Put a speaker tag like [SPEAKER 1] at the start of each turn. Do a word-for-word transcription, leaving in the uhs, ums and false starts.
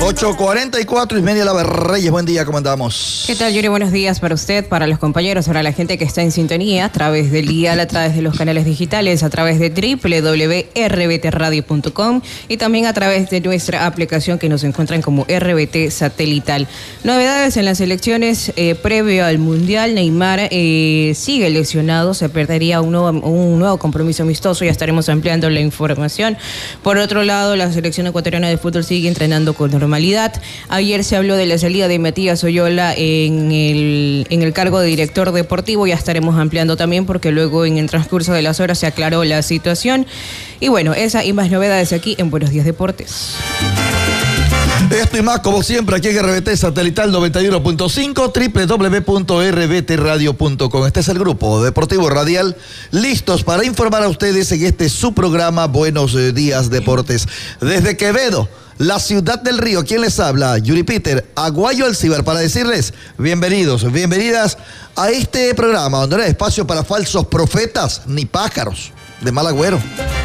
[SPEAKER 1] ocho cuarenta y cuatro, Ismenia Reyes, buen día, ¿cómo andamos?
[SPEAKER 2] ¿Qué tal, Yuri? Buenos días para usted, para los compañeros, para la gente que está en sintonía, a través del dial, a través de los canales digitales, a través de doble u doble u doble u punto r b t radio punto com y también a través de nuestra aplicación que nos encuentran como R B T Satelital. Novedades en las elecciones eh, previo al Mundial. Neymar eh, sigue lesionado, se perdería un nuevo, un nuevo compromiso amistoso, ya estaremos ampliando la información. Por otro lado, la selección ecuatoriana de fútbol sigue entrenando con normalidad. Ayer se habló de la salida de Matías Oyola en el, en el cargo de director deportivo, ya estaremos ampliando también porque luego en el transcurso de las horas se aclaró la situación. Y bueno, esa y más novedades aquí en Buenos Días Deportes.
[SPEAKER 1] Esto y más, como siempre, aquí en R B T Satelital noventa y uno punto cinco, doble u doble u doble u punto r b t radio punto com. Este es el grupo Deportivo Radial, listos para informar a ustedes en este su programa Buenos Días Deportes. Desde Quevedo, la ciudad del río, ¿quién les habla? Yuri Peter, Aguayo Alcibar, para decirles bienvenidos, bienvenidas a este programa donde no hay espacio para falsos profetas ni pájaros de mal agüero.